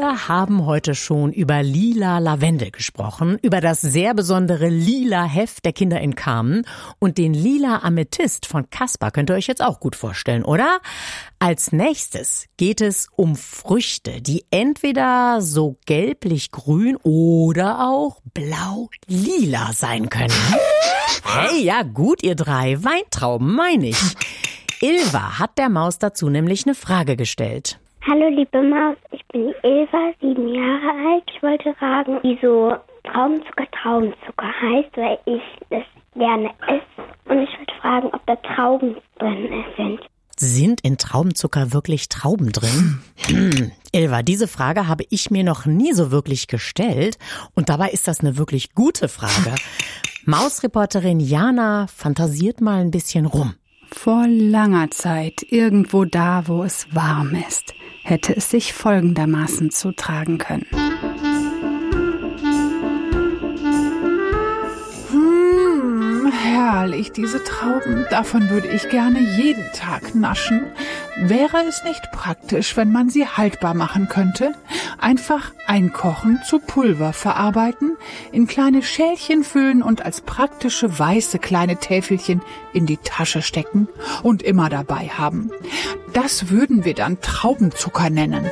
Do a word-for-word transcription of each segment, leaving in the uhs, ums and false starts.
Wir haben heute schon über lila Lavendel gesprochen, über das sehr besondere lila Heft der Kinder in Kamen und den lila Amethyst von Caspar könnt ihr euch jetzt auch gut vorstellen, oder? Als nächstes geht es um Früchte, die entweder so gelblich-grün oder auch blau-lila sein können. Hey, ja gut, ihr drei, Weintrauben meine ich. Ilva hat der Maus dazu nämlich eine Frage gestellt. Hallo liebe Maus, ich bin die Ilva, sieben Jahre alt. Ich wollte fragen, wieso Traubenzucker Traubenzucker heißt, weil ich das gerne esse. Und ich wollte fragen, ob da Trauben drin sind. Sind in Traubenzucker wirklich Trauben drin? Hm. Ilva, diese Frage habe ich mir noch nie so wirklich gestellt. Und dabei ist das eine wirklich gute Frage. Mausreporterin Jana fantasiert mal ein bisschen rum. Vor langer Zeit, irgendwo da, wo es warm ist, hätte es sich folgendermaßen zutragen können. Hm, herrlich, diese Trauben. Davon würde ich gerne jeden Tag naschen. Wäre es nicht praktisch, wenn man sie haltbar machen könnte? Einfach einkochen, zu Pulver verarbeiten, in kleine Schälchen füllen und als praktische weiße kleine Täfelchen in die Tasche stecken und immer dabei haben. Das würden wir dann Traubenzucker nennen.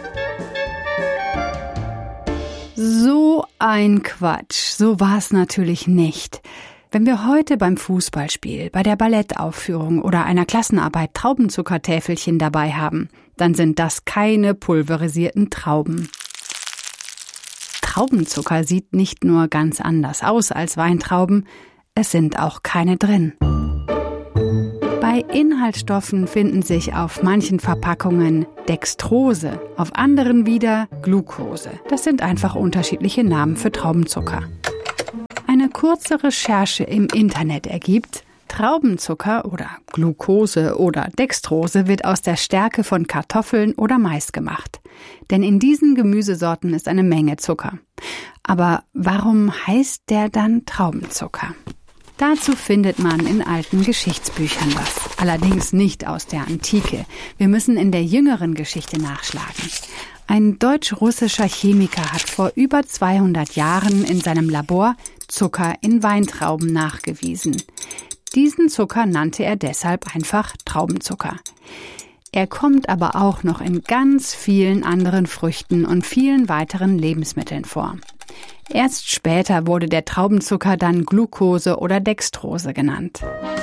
So ein Quatsch, so war es natürlich nicht. Wenn wir heute beim Fußballspiel, bei der Ballettaufführung oder einer Klassenarbeit Traubenzuckertäfelchen dabei haben, dann sind das keine pulverisierten Trauben. Traubenzucker sieht nicht nur ganz anders aus als Weintrauben, es sind auch keine drin. Bei Inhaltsstoffen finden sich auf manchen Verpackungen Dextrose, auf anderen wieder Glucose. Das sind einfach unterschiedliche Namen für Traubenzucker. Eine kurze Recherche im Internet ergibt, Traubenzucker oder Glucose oder Dextrose wird aus der Stärke von Kartoffeln oder Mais gemacht. Denn in diesen Gemüsesorten ist eine Menge Zucker. Aber warum heißt der dann Traubenzucker? Dazu findet man in alten Geschichtsbüchern was. Allerdings nicht aus der Antike. Wir müssen in der jüngeren Geschichte nachschlagen. Ein deutsch-russischer Chemiker hat vor über zweihundert Jahren in seinem Labor Zucker in Weintrauben nachgewiesen. Diesen Zucker nannte er deshalb einfach Traubenzucker. Er kommt aber auch noch in ganz vielen anderen Früchten und vielen weiteren Lebensmitteln vor. Erst später wurde der Traubenzucker dann Glucose oder Dextrose genannt.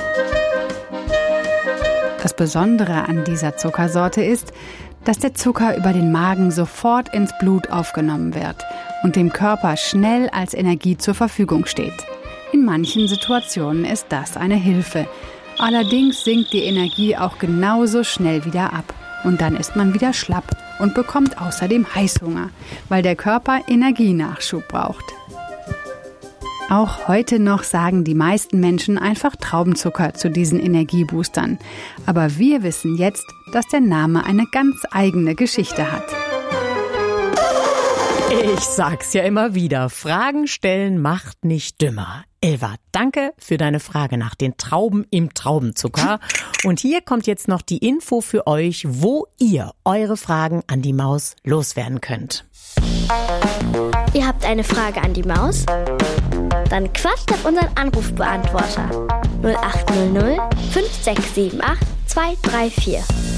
Das Besondere an dieser Zuckersorte ist, dass der Zucker über den Magen sofort ins Blut aufgenommen wird und dem Körper schnell als Energie zur Verfügung steht. In manchen Situationen ist das eine Hilfe. Allerdings sinkt die Energie auch genauso schnell wieder ab. Und dann ist man wieder schlapp und bekommt außerdem Heißhunger, weil der Körper Energienachschub braucht. Auch heute noch sagen die meisten Menschen einfach Traubenzucker zu diesen Energieboostern. Aber wir wissen jetzt, dass der Name eine ganz eigene Geschichte hat. Ich sag's ja immer wieder, Fragen stellen macht nicht dümmer. Ilva, danke für deine Frage nach den Trauben im Traubenzucker. Und hier kommt jetzt noch die Info für euch, wo ihr eure Fragen an die Maus loswerden könnt. Ihr habt eine Frage an die Maus? Dann quatscht auf unseren Anrufbeantworter null acht null null fünf sechs sieben acht zwei drei vier.